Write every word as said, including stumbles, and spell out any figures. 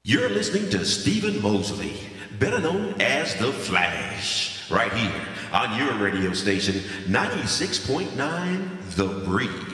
You're listening to Stephen Mosley, better known as The Flash, right here on your radio station, ninety-six point nine The Breeze.